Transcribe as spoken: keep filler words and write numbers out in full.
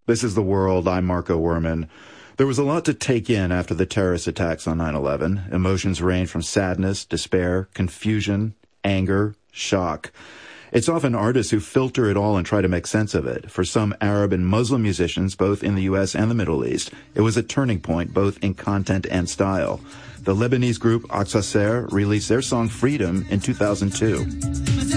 This is The World. I'm Marco Werman. There was a lot to take in after the terrorist attacks on nine eleven. Emotions range from sadness, despair, confusion, anger, shock. It's often artists who filter it all and try to make sense of it. For some Arab and Muslim musicians, both in the U S and the Middle East, it was a turning point both in content and style. The Lebanese group Aqsa Ser released their song Freedom in two thousand two.